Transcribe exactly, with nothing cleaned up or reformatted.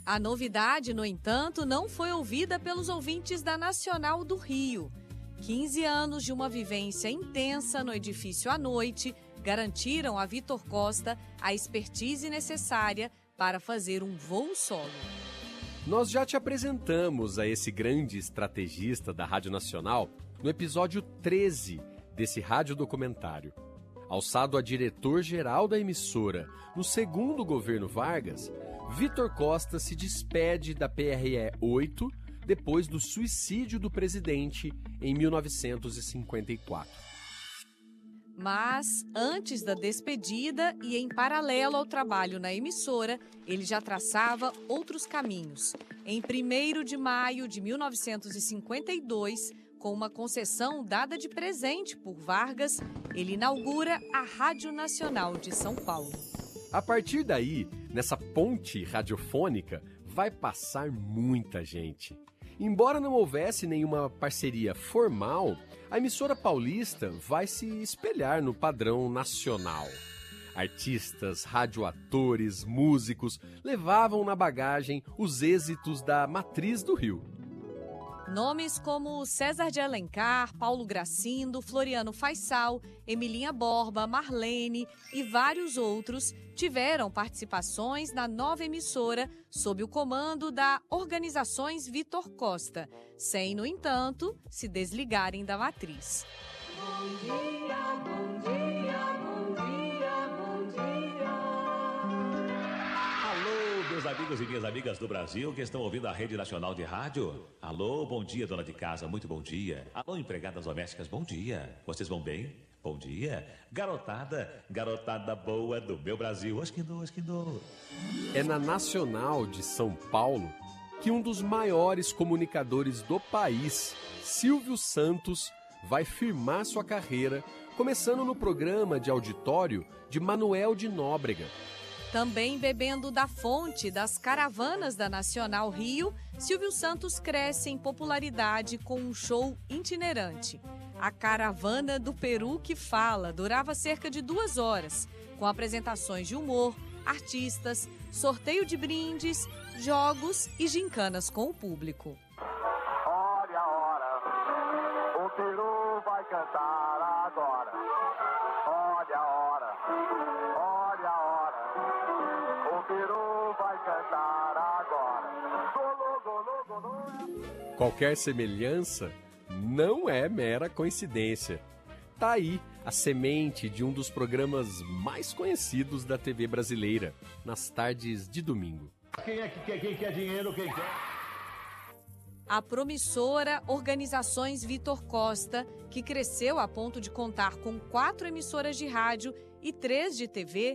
A novidade, no entanto, não foi ouvida pelos ouvintes da Nacional do Rio. quinze anos de uma vivência intensa no edifício à noite garantiram a Vitor Costa a expertise necessária para fazer um voo solo. Nós já te apresentamos a esse grande estrategista da Rádio Nacional no episódio treze desse radiodocumentário. Alçado a diretor-geral da emissora no segundo governo Vargas, Vitor Costa se despede da P R E oito depois do suicídio do presidente em mil novecentos e cinquenta e quatro. Mas, antes da despedida e em paralelo ao trabalho na emissora, ele já traçava outros caminhos. Em primeiro de maio de mil novecentos e cinquenta e dois, com uma concessão dada de presente por Vargas, ele inaugura a Rádio Nacional de São Paulo. A partir daí, nessa ponte radiofônica, vai passar muita gente. Embora não houvesse nenhuma parceria formal, a emissora paulista vai se espelhar no padrão nacional. Artistas, radioatores, músicos levavam na bagagem os êxitos da matriz do Rio. Nomes como César de Alencar, Paulo Gracindo, Floriano Faisal, Emilinha Borba, Marlene e vários outros tiveram participações na nova emissora sob o comando da Organizações Vitor Costa, sem, no entanto, se desligarem da matriz. Bom dia, bom dia, bom dia, bom dia. Alô, meus amigos e minhas amigas do Brasil que estão ouvindo a Rede Nacional de Rádio. Alô, bom dia, dona de casa, muito bom dia. Alô, empregadas domésticas, bom dia. Vocês vão bem? Bom dia. Garotada, garotada boa do meu Brasil. Osquindô, osquindô. É na Nacional de São Paulo que um dos maiores comunicadores do país, Silvio Santos, vai firmar sua carreira, começando no programa de auditório de Manuel de Nóbrega. Também bebendo da fonte das caravanas da Nacional Rio, Silvio Santos cresce em popularidade com um show itinerante. A Caravana do Peru que Fala durava cerca de duas horas, com apresentações de humor, artistas, sorteio de brindes, jogos e gincanas com o público. Olha a hora, o Peru vai cantar agora. Olha a hora, olha a hora, o Peru vai cantar agora. Golô, golô, golô. Qualquer semelhança não é mera coincidência. Tá aí a semente de um dos programas mais conhecidos da T V brasileira, nas tardes de domingo. Quem é que quer, quem quer dinheiro, quem quer? A promissora Organizações Vitor Costa, que cresceu a ponto de contar com quatro emissoras de rádio e três de T V,